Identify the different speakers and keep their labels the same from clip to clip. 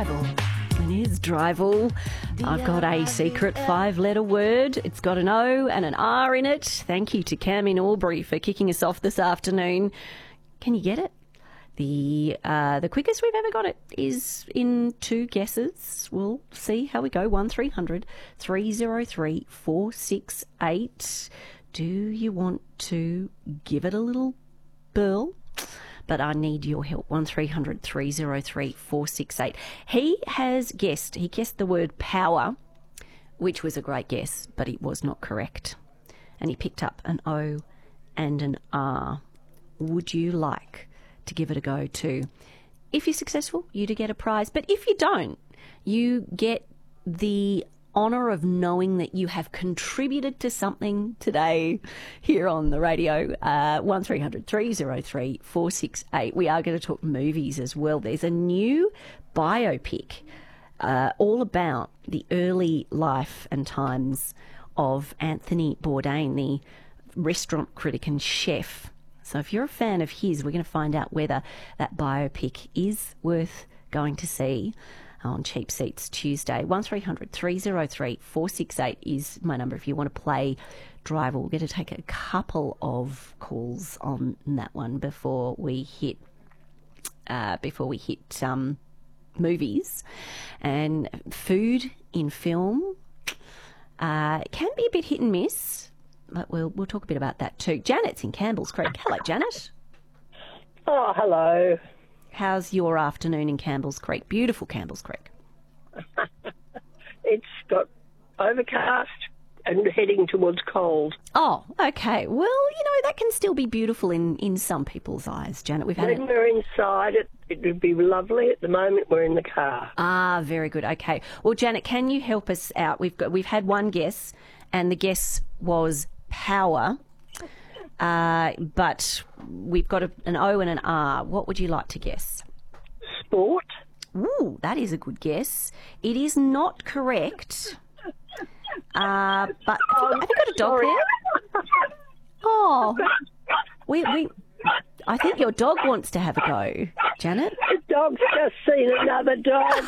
Speaker 1: Drival. It is Drival. I've got a secret 5-letter word. It's got an O and an R in it. Thank you to Cam in Albury for kicking us off this afternoon. Can you get it? The quickest we've ever got it is in 2 guesses. We'll see how we go. 1300 303 468. Do you want to give it a little burl? But I need your help. 1300 303 468. He guessed the word power, which was a great guess, but it was not correct. And he picked up an O and an R. Would you like to give it a go too? If you're successful, you do get a prize. But if you don't, you get the honour of knowing that you have contributed to something today here on the radio. 1300 303 468. We are going to talk movies as well. There's a new biopic all about the early life and times of Anthony Bourdain, the restaurant critic and chef. So if you're a fan of his, we're going to find out whether that biopic is worth going to see on Cheap Seats Tuesday. 1300 303 468 is my number if you want to play Drive. We're going to take a couple of calls on that one before we hit movies. And food in film can be a bit hit and miss, but we'll talk a bit about that too. Janet's in Campbell's Creek. Hello, Janet.
Speaker 2: Oh, hello.
Speaker 1: How's your afternoon in Campbell's Creek? Beautiful Campbell's Creek.
Speaker 2: It's got overcast and heading towards cold.
Speaker 1: Oh, okay. Well, that can still be beautiful in some people's eyes, Janet. We're
Speaker 2: inside, it would be lovely. At the moment, we're in the car.
Speaker 1: Ah, very good. Okay. Well, Janet, can you help us out? We've had one guess, and the guess was power. But we've got an O and an R. What would you like to guess?
Speaker 2: Sport.
Speaker 1: Ooh, that is a good guess. It is not correct. But have you got a dog there? Oh, I think your dog wants to have a go, Janet.
Speaker 2: The dog's just seen another dog.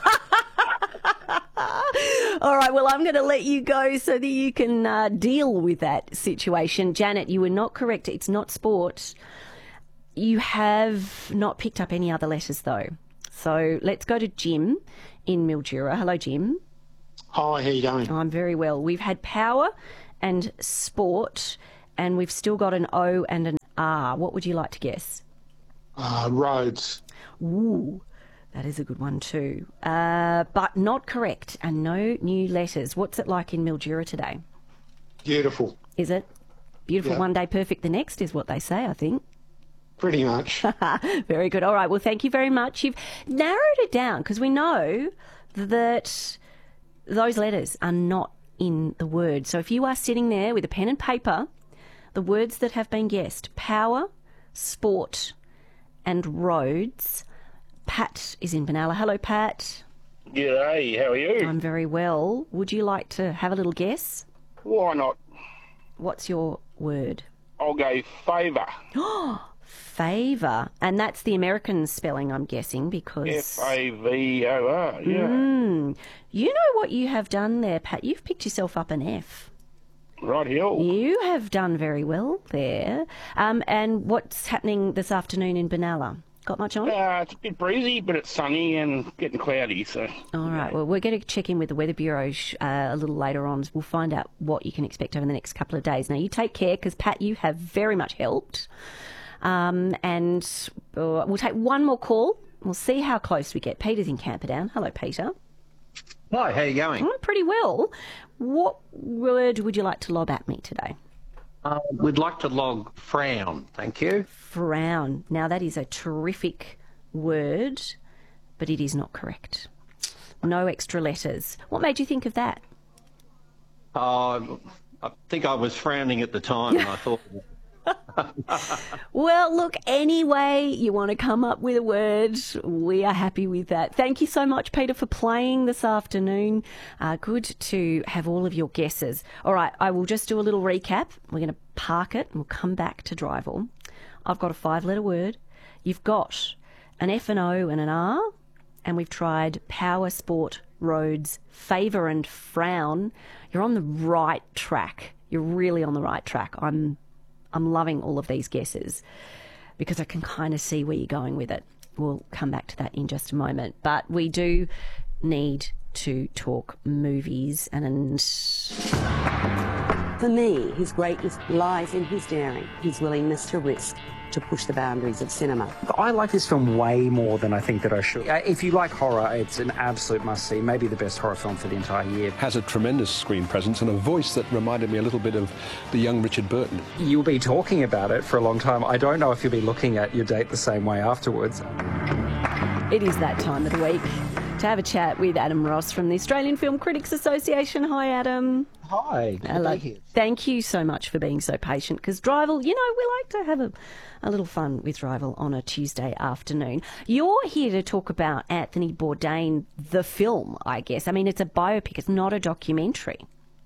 Speaker 1: All right, well, I'm going to let you go so that you can deal with that situation. Janet, you were not correct. It's not sport. You have not picked up any other letters, though. So let's go to Jim in Mildura. Hello, Jim.
Speaker 3: Hi, how you going?
Speaker 1: I'm very well. We've had power and sport, and we've still got an O and an R. What would you like to guess?
Speaker 3: Roads.
Speaker 1: Ooh. That is a good one too. But not correct, and no new letters. What's it like in Mildura today?
Speaker 3: Beautiful.
Speaker 1: Is it? Beautiful
Speaker 3: Yeah.
Speaker 1: one day, perfect the next is what they say, I think.
Speaker 3: Pretty much.
Speaker 1: Very good. All right, well, thank you very much. You've narrowed it down because we know that those letters are not in the word. So if you are sitting there with a pen and paper, the words that have been guessed, power, sport and roads. Pat is in Benalla. Hello, Pat.
Speaker 4: G'day, how are you?
Speaker 1: I'm very well. Would you like to have a little guess?
Speaker 4: Why not?
Speaker 1: What's your word?
Speaker 4: I'll go favour.
Speaker 1: Favour. And that's the American spelling, I'm guessing, because...
Speaker 4: F-A-V-O-R, yeah.
Speaker 1: You know what you have done there, Pat? You've picked yourself up an F.
Speaker 4: Right here.
Speaker 1: You have done very well there. And what's happening this afternoon in Benalla? Got much on?
Speaker 4: It's a bit breezy, but it's sunny and getting cloudy, so...
Speaker 1: All right, well, we're going to check in with the Weather Bureau a little later on. We'll find out what you can expect over the next couple of days. Now, you take care, because, Pat, you have very much helped. And we'll take one more call. We'll see how close we get. Peter's in Camperdown. Hello, Peter.
Speaker 5: Hi, how you going?
Speaker 1: Pretty well. What word would you like to lob at me today?
Speaker 5: We'd like to log frown, thank you.
Speaker 1: Frown. Now, that is a terrific word, but it is not correct. No extra letters. What made you think of that?
Speaker 5: I think I was frowning at the time and I thought...
Speaker 1: Well, look, anyway, you want to come up with a word, we are happy with that. Thank you so much, Peter, for playing this afternoon. Good to have all of your guesses. All right, I will just do a little recap. We're going to park it and we'll come back to Drival. I've got a 5-letter word. You've got an F, an O and an R. and we've tried Power Sport Roads, Favour and Frown, you're on the right track. You're really on the right track. I'm loving all of these guesses because I can kind of see where you're going with it. We'll come back to that in just a moment. But we do need to talk movies and...
Speaker 6: For me, his greatness lies in his daring, his willingness to risk, to push the boundaries of cinema.
Speaker 7: I like this film way more than I think that I should. If you like horror, it's an absolute must-see, maybe the best horror film for the entire year.
Speaker 8: Has a tremendous screen presence and a voice that reminded me a little bit of the young Richard Burton.
Speaker 7: You'll be talking about it for a long time. I don't know if you'll be looking at your date the same way afterwards.
Speaker 1: It is that time of the week to have a chat with Adam Ross from the Australian Film Critics Association. Hi, Adam.
Speaker 7: Hi.
Speaker 1: Hello. Thank you so much for being so patient, because Drival, we like to have a little fun with Drival on a Tuesday afternoon. You're here to talk about Anthony Bourdain, the film, I guess. I mean, it's a biopic. It's not a documentary.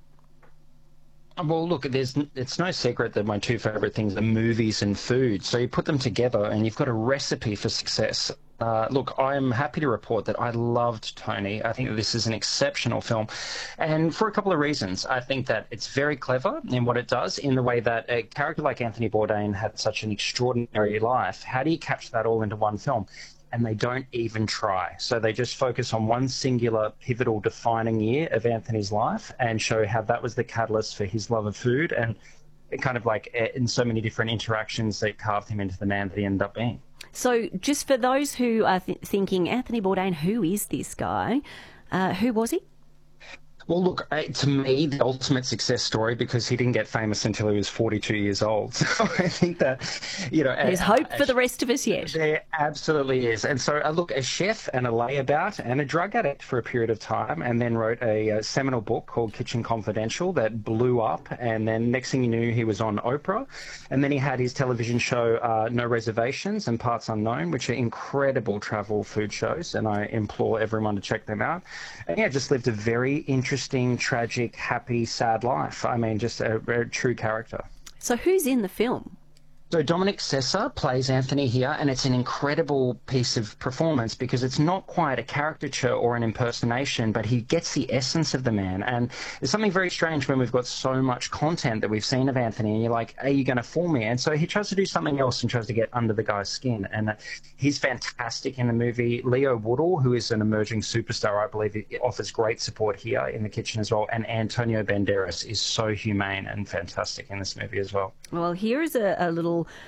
Speaker 7: Well, look, it's no secret that my two favourite things are movies and food. So you put them together and you've got a recipe for success. Look, I'm happy to report that I loved Tony. I think that this is an exceptional film, and for a couple of reasons. I think that it's very clever in what it does, in the way that a character like Anthony Bourdain had such an extraordinary life. How do you capture that all into one film? And they don't even try. So they just focus on one singular, pivotal, defining year of Anthony's life and show how that was the catalyst for his love of food, and kind of like in so many different interactions that carved him into the man that he ended up being.
Speaker 1: So just for those who are thinking, Anthony Bourdain, who is this guy? Who was he?
Speaker 7: Well, look, to me, the ultimate success story, because he didn't get famous until he was 42 years old. So I think that,
Speaker 1: there's hope for the rest of us yet.
Speaker 7: There absolutely is. And so, look, a chef and a layabout and a drug addict for a period of time, and then wrote a seminal book called Kitchen Confidential that blew up. And then next thing you knew, he was on Oprah. And then he had his television show, No Reservations and Parts Unknown, which are incredible travel food shows. And I implore everyone to check them out. And yeah, just lived a very interesting, tragic, happy, sad life. I mean, just a true character.
Speaker 1: So who's in the film?
Speaker 7: So Dominic Sessa plays Anthony here, and it's an incredible piece of performance because it's not quite a caricature or an impersonation, but he gets the essence of the man. And there's something very strange when we've got so much content that we've seen of Anthony, and you're like, are you going to fool me? And so he tries to do something else and tries to get under the guy's skin. And he's fantastic in the movie. Leo Woodall, who is an emerging superstar, I believe, offers great support here in the kitchen as well. And Antonio Banderas is so humane and fantastic in this movie as well.
Speaker 1: Well, here is a little